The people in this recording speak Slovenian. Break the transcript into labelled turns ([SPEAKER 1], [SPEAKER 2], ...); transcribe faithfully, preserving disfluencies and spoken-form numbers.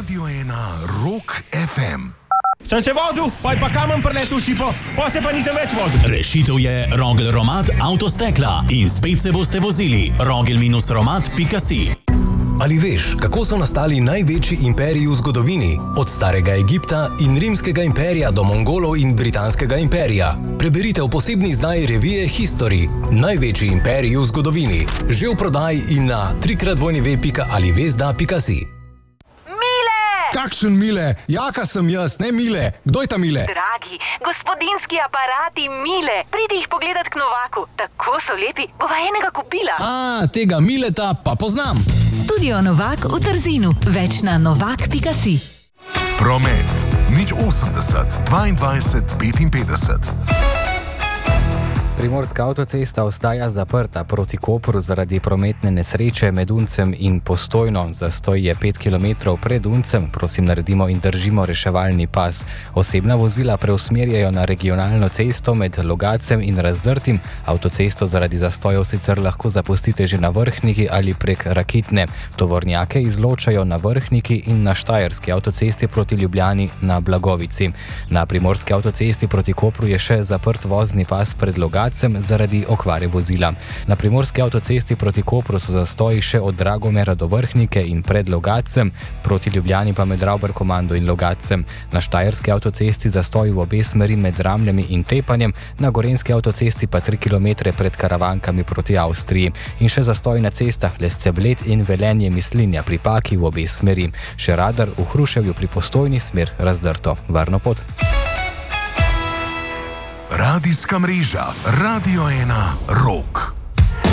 [SPEAKER 1] Radio ena Rock ef em.
[SPEAKER 2] Sem se vozil, pa je pa kamen preletel šipo, pa se pa nisem več vozil.
[SPEAKER 3] Rešitev je Rogel Romat Avtostekla in spet se boste vozili. rogel romat pika si.
[SPEAKER 4] Ali veš, kako so nastali največji imperiji v zgodovini? Od starega Egipta in rimskega imperija do Mongolov in britanskega imperija. Preberite v posebni izdaji revije History. Največji imperiji v zgodovini. Že v prodaji in na trikrat w pika alivezda pika si.
[SPEAKER 5] Kakšen Mile? Jaka sem jaz, ne Mile. Kdo je ta Mile?
[SPEAKER 6] Dragi, gospodinski aparati Mile. Pridi jih pogledat k Novaku. Tako so lepi, bova enega kupila.
[SPEAKER 5] A, tega Mileta pa poznam.
[SPEAKER 7] Studio Novak v Trzinu. Več na novak pika si.
[SPEAKER 1] Promet. nič osemdeset dvaindvajset petinpetdeset.
[SPEAKER 8] Primorska avtocesta ostaja zaprta proti Kopru zaradi prometne nesreče med Uncem in Postojno. Zastoj je pet kilometrov pred Uncem. Prosim, naredimo in držimo reševalni pas. Osebna vozila preusmerjajo na regionalno cesto med Logacem in Razdrtim. Avtocesto zaradi zastojev sicer lahko zapustite že na Vrhniki ali prek Rakitne. Tovornjake izločajo na Vrhniki in na Štajerski avtocesti proti Ljubljani na Blagovici. Na Primorski avtocesti proti Kopru je še zaprt vozni pas pred Logacem zaradi okvare vozila. Na Primorski avtocesti proti Kopru so zastoji še od Dragomera do Vrhnike in pred Logacem, proti Ljubljani pa med Ravbarkomando in Logacem. Na Štajerski avtocesti zastoji v obe smeri med Ramljami in Tepanjem, na Gorenjski avtocesti pa tri kilometre pred Karavankami proti Avstriji. In še zastoji na cestah Lesce-Bled in Velenje-Mislinja pri Paki v obe smeri. Še radar v Hruševju pri Postojni smer Razdrto. Varno pot.
[SPEAKER 1] Radijska mreža Radio ena Rock.